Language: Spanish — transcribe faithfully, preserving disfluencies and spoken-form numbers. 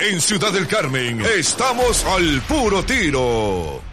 En Ciudad del Carmen, estamos al puro tiro.